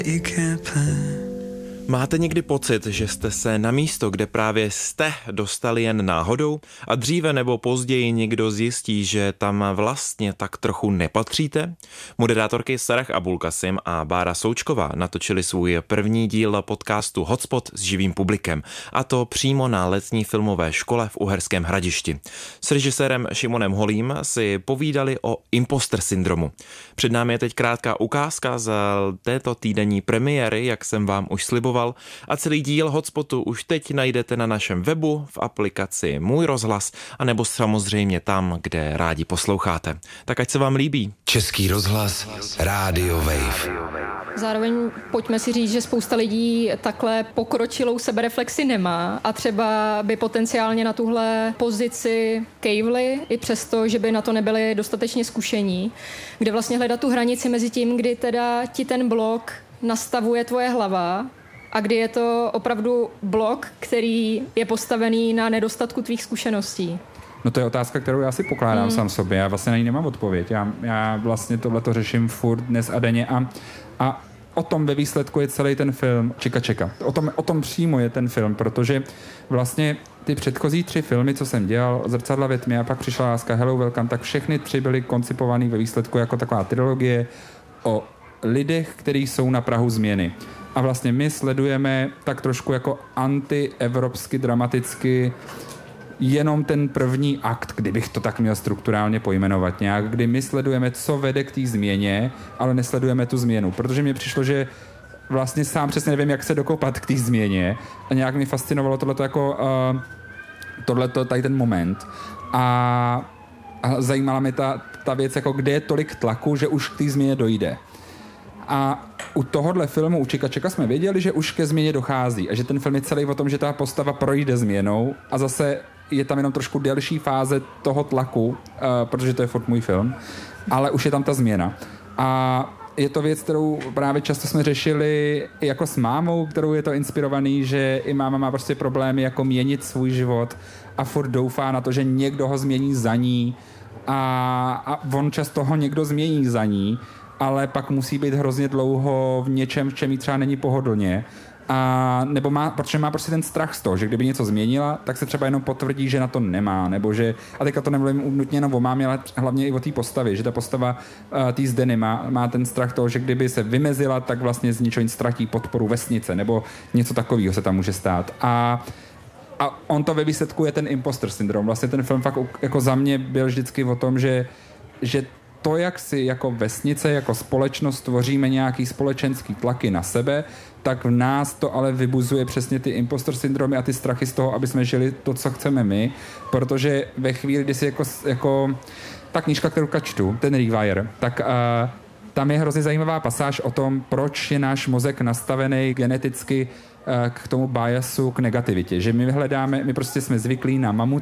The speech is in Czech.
Máte někdy pocit, že jste se na místo, kde právě jste, dostali jen náhodou a dříve nebo později někdo zjistí, že tam vlastně tak trochu nepatříte? Moderátorky Sarah Abulkasim a Bára Součková natočili svůj první díl podcastu Hotspot s živým publikem, a to přímo na letní filmové škole v Uherském Hradišti. S režisérem Šimonem Holým si povídali o imposter syndromu. Před námi je teď krátká ukázka z této týdenní premiéry, jak jsem vám už sliboval, a celý díl Hotspotu už teď najdete na našem webu, v aplikaci Můj rozhlas, anebo samozřejmě tam, kde rádi posloucháte. Tak ať se vám líbí. Český rozhlas, Radio Wave. Zároveň pojďme si říct, že spousta lidí takhle pokročilou sebereflexi nemá a třeba by potenciálně na tuhle pozici kejvli, i přesto, že by na to nebyli dostatečně zkušení, kde vlastně hledat tu hranici mezi tím, kdy teda ti ten blok nastavuje tvoje hlava a kdy je to opravdu blok, který je postavený na nedostatku tvých zkušeností. No to je otázka, kterou já si pokládám sám sobě. Já vlastně na ní nemám odpověď. Já vlastně tohleto řeším furt dnes a denně a o tom ve výsledku je celý ten film Čika. O tom přímo je ten film, protože vlastně ty předchozí 3 filmy, co jsem dělal, Zrcadla ve tmě a pak Přišla láska, Hello Welcome, tak všechny 3 byly koncipovaný ve výsledku jako taková trilogie o lidech, kteří jsou na prahu změny. A vlastně my sledujeme tak trošku jako antievropsky, dramaticky jenom ten první akt, kdybych to tak měl strukturálně pojmenovat nějak, kdy my sledujeme, co vede k té změně, ale nesledujeme tu změnu. Protože mi přišlo, že vlastně sám přesně nevím, jak se dokopat k té změně a nějak mi fascinovalo tohleto jako tohleto, tady ten moment. A zajímala mě ta věc, jako kde je tolik tlaku, že už k té změně dojde. A u tohohle filmu, u Čika jsme věděli, že už ke změně dochází a že ten film je celý o tom, že ta postava projde změnou a zase je tam jenom trošku delší fáze toho tlaku, protože to je furt můj film, ale už je tam ta změna. A je to věc, kterou právě často jsme řešili jako s mámou, kterou je to inspirovaný, že i máma má prostě problémy jako měnit svůj život a furt doufá na to, že někdo ho změní za ní a on často ho někdo změní za ní, ale pak musí být hrozně dlouho v něčem, v čem jí třeba není pohodlně. Nebo protože má prostě ten strach z toho, že kdyby něco změnila, tak se třeba jenom potvrdí, že na to nemá, nebo že, a teďka to nemluvím nutně jenom o mámě, ale hlavně i o té postavě, že ta postava té Zdeny má ten strach toho, že kdyby se vymezila, tak vlastně z ničeho ztratí podporu vesnice, nebo něco takového se tam může stát. A on to ve výsledku je ten imposter syndrom. Vlastně ten film fakt jako za mě byl vždycky o tom, že to, jak si jako vesnice, jako společnost tvoříme nějaký společenský tlaky na sebe, tak v nás to ale vybuzuje přesně ty impostor syndromy a ty strachy z toho, aby jsme žili to, co chceme my, protože ve chvíli, kdy si jako ta knížka, kterou čtu, ten Rewire, tak tam je hrozně zajímavá pasáž o tom, proč je náš mozek nastavený geneticky k tomu biasu, k negativitě. Že my prostě jsme zvyklí na mamut